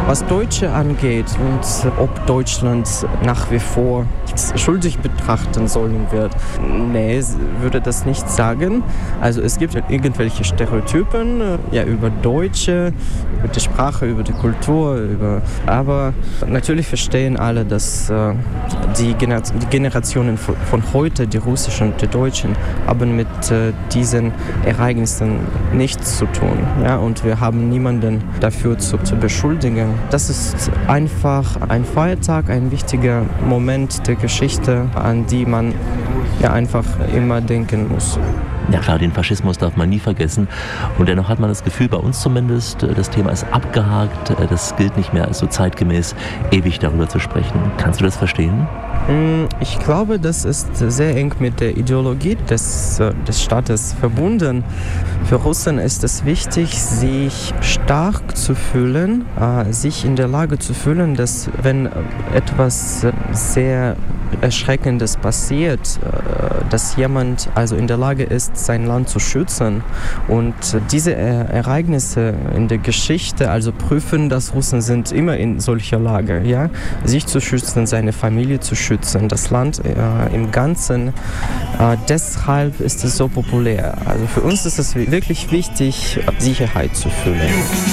Was Deutsche angeht und ob Deutschland nach wie vor schuldig betrachten sollen wird, nee, würde das nicht sagen. Also es gibt irgendwelche Stereotypen über Deutsche, über die Sprache, über die Kultur, aber natürlich verstehen alle, dass die Generationen von heute, die Russischen und die Deutschen, haben mit diesen Ereignissen nichts zu tun. Ja? Und wir haben niemanden dafür zu beschuldigen. Das ist einfach ein Feiertag, ein wichtiger Moment der Geschichte, an die man einfach immer denken muss. Ja klar, den Faschismus darf man nie vergessen. Und dennoch hat man das Gefühl, bei uns zumindest, das Thema ist abgehakt, das gilt nicht mehr als so zeitgemäß, ewig darüber zu sprechen. Kannst du das verstehen? Ich glaube, das ist sehr eng mit der Ideologie des Staates verbunden. Für Russen ist es wichtig, sich stark zu fühlen, sich in der Lage zu fühlen, dass wenn etwas sehr Erschreckendes passiert, dass jemand also in der Lage ist, sein Land zu schützen. Und diese Ereignisse in der Geschichte also prüfen, dass Russen sind immer in solcher Lage, ja, sich zu schützen, seine Familie zu schützen, das Land im Ganzen. Deshalb ist es so populär. Also für uns ist es wirklich wichtig, Sicherheit zu fühlen.